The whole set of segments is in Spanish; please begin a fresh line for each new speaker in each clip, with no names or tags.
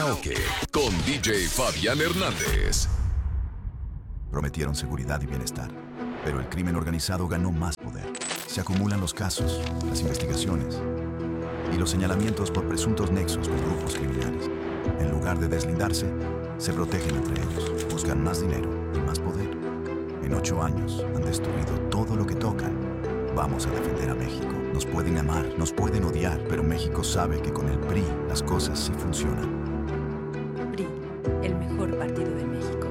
Karaoke con DJ Fabián Hernández.
Prometieron seguridad y bienestar, pero el crimen organizado ganó más poder. Se acumulan los casos, las investigaciones y los señalamientos por presuntos nexos con grupos criminales. En lugar de deslindarse, se protegen entre ellos, buscan más dinero y más poder. En 8 años han destruido todo lo que tocan. Vamos a defender a México. Nos pueden amar, nos pueden odiar, pero México sabe que con el PRI las cosas sí funcionan.
PRI, el mejor partido de México.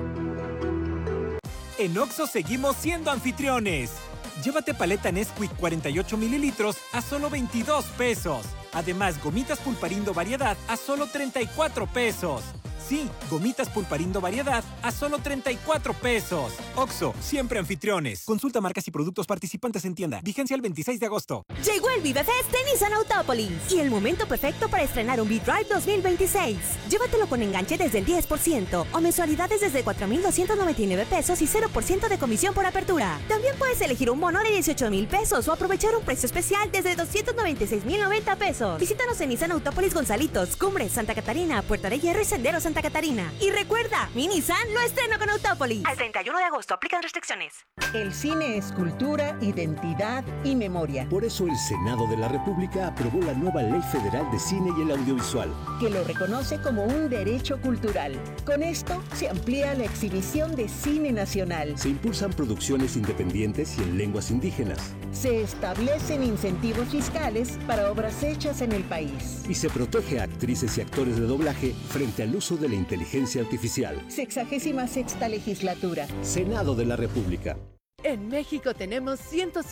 En Oxxo seguimos siendo anfitriones. Llévate paleta Nesquik 48 mililitros a solo 22 pesos. Además, gomitas Pulparindo Variedad a solo 34 pesos. Sí, gomitas Pulparindo Variedad a solo 34 pesos. Oxxo, siempre anfitriones. Consulta marcas y productos participantes en tienda. Vigencia el 26 de agosto.
Llegó el Vive Fest de Nissan Autópolis y el momento perfecto para estrenar un V-Drive 2026. Llévatelo con enganche desde el 10% o mensualidades desde 4,299 pesos y 0% de comisión por apertura. También puedes elegir un bono de 18,000 pesos o aprovechar un precio especial desde 296,090 pesos. Visítanos en Nissan Autópolis Gonzalitos, Cumbres, Santa Catarina, Puerta de Hierro y Sendero Santa Catarina. Y recuerda, mi Nissan lo estreno con Autópolis. Al 31 de agosto aplican restricciones.
El cine es cultura, identidad y memoria.
Por eso el Senado de la República aprobó la nueva Ley Federal de Cine y el Audiovisual,
que lo reconoce como un derecho cultural. Con esto se amplía la exhibición de cine nacional.
Se impulsan producciones independientes y en lenguas indígenas.
Se establecen incentivos fiscales para obras hechas en el país.
Y se protege a actrices y actores de doblaje frente al uso de la inteligencia artificial.
66ª legislatura.
Senado de la República.
En México tenemos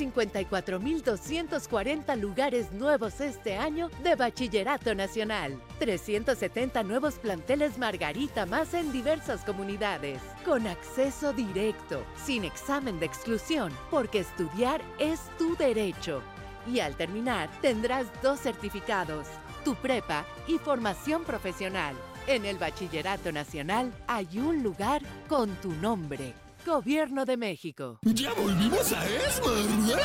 154,240 lugares nuevos este año de Bachillerato Nacional. 370 nuevos planteles Margarita más en diversas comunidades. Con acceso directo, sin examen de exclusión, porque estudiar es tu derecho. Y al terminar, tendrás 2 certificados, tu prepa y formación profesional. En el Bachillerato Nacional hay un lugar con tu nombre. Gobierno de México.
¡Ya volvimos a Esmar!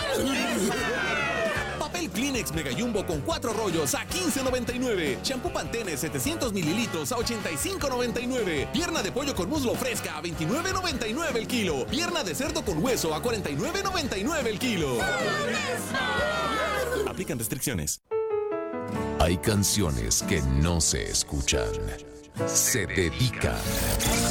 Papel Kleenex Mega Jumbo con 4 rollos a $15.99. Shampoo Pantene 700 mililitros a $85.99. Pierna de pollo con muslo fresca a $29.99 el kilo. Pierna de cerdo con hueso a $49.99 el kilo. Aplican restricciones.
Hay canciones que no se escuchan, se dedican.